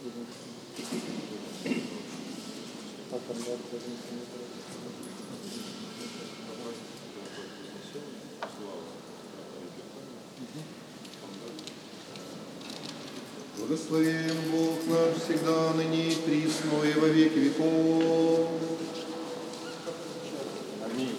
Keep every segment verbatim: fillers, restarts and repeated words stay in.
Благословен Бог наш всегда, ныне и присно, и во веки веков. Аминь.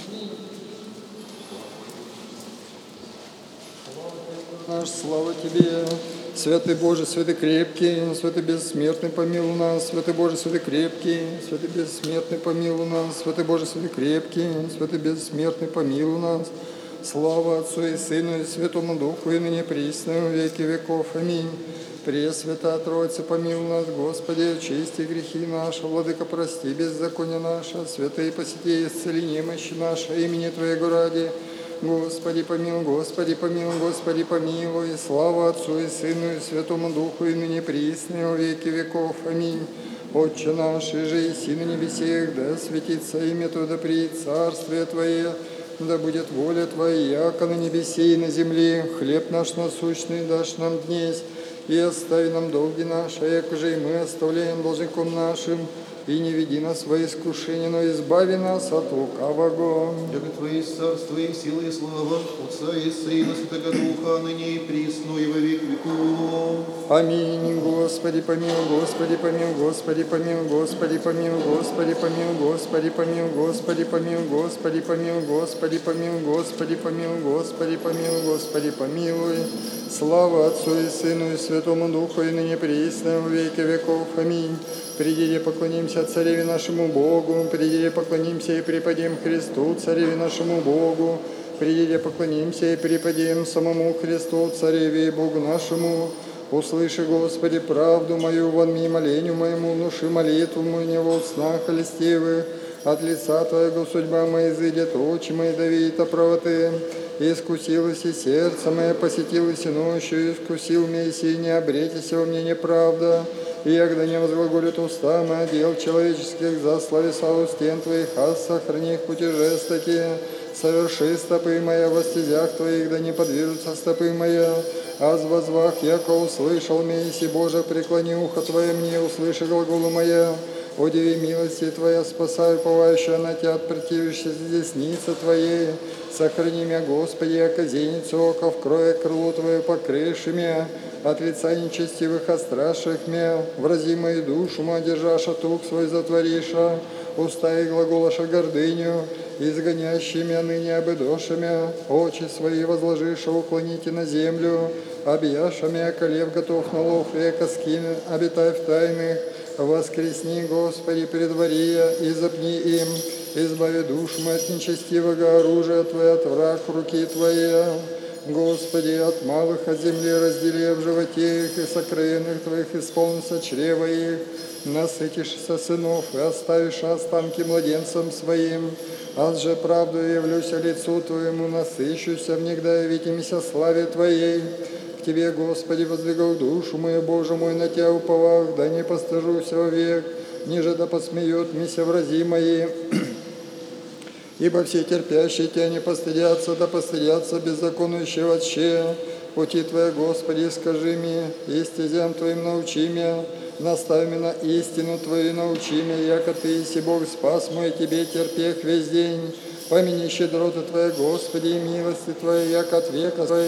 Наш, слава Тебе, Святый Боже, Святый крепкий, Святый бессмертный, помилуй нас, Святый Боже, Святый крепкий, Святый бессмертный, помилуй нас, Святый Боже, Святый крепкий, Святый бессмертный, помилуй нас. Слава Отцу и Сыну и Святому Духу, и ныне присно, во веки веков. Аминь. Пресвятая Троица, помилуй нас, Господи, очисти грехи наши, Владыка, прости беззаконие наше, святые посети, исцели немощи наши, имени Твоего ради. Господи, помилуй, Господи, помилуй, Господи, помилуй. Слава Отцу и Сыну и Святому Духу, и ныне присно, во веки веков. Аминь. Отче наш, и же иси на небесех, да светится имя Твое, да приидет царствие Твое, да будет воля Твоя, яко на небесе и на земле. Хлеб наш насущный дашь нам днесь, и остави нам долги наши, яко же и мы оставляем должником нашим. И не веди нас во искушение, но избави нас от лукавого. Яко Твои царство и сила и слава, Отца и Сына, Святого Духа, ныне и присно, и во веки веков. Аминь. Господи, помилуй, Господи, помилуй, Господи, помилуй, Господи, помилуй, Господи, помилуй, Господи, помилуй, Господи, помилуй, Господи, помилуй, Господи, помилуй, Господи, помилуй, Господи, помилуй, Господи, помилуй. Слава Отцу и Сыну и Святому Духу, и ныне присно, во веки веков. Аминь. Приди, поклонимся Цареве нашему Богу, приди, поклонимся и преподем Христу, Цареве нашему Богу, приди, поклонимся и преподем самому Христу, Цареве и Богу нашему. Услыши, Господи, правду мою, вонми молению моему, внуши молитву мою, не во снах льстивых, от лица Твоего судьба моя изыдет, очи мои давит о правоты. Искусилось и сердце мое, посетилось и ночью, искусил меня, и сей не обретися во мне неправда. И ягда не возглаголит уста моя, дел человеческих, за славе славу стен Твоих, а сохрани их пути жестоки. Соверши стопы моя во стезях Твоих, да не подвижутся стопы моя. Аз возвах, яко услышал меня, иси Боже, преклони ухо Твое мне, услыши глаголу моя. Удиви милости Твоя, спасай уповающая на Тебя от противящейся десницы Твоей. Сохрани меня, Господи, яко зеницу ока, вкрой крыло Твое, покрыши меня. От лица нечестивых отстраших меня, врази мою душу, ма держаша тук свой затвориша, уста и глаголаша гордыню, изгонящий меня ныне обыдоша меня, очи свои возложиша, уклоните на землю, объяша меня, колев готов на лов, века скин, обитай в тайных, воскресни, Господи, предвари я, и запни им, избави душу мою от нечестивого оружия Твоя, от враг руки Твоя. Господи, от малых от земли раздели в животе их, и сокровенных Твоих исполнится чрево их, насытишься сынов, и оставишь останки младенцам своим. Аз же правду явлюся лицу Твоему, насыщуся, внегда явитимися славе Твоей. К Тебе, Господи, воздвигал душу мою, Боже мой, на Тебя уповах, да не постыжуся вовек, ниже да посмеют мися врази мои. Ибо все терпящие Тебя не постыдятся, да постыдятся беззаконующего отче. Пути Твоя, Господи, скажи мне, и стезям Твоим научи меня, наставь меня на истину Твою, научи меня, яко Ты, еси Бог, спас мой, Тебе терпех весь день. Помяни щедроты Твоя, Господи, и милости Твоей, яко от века Твоей.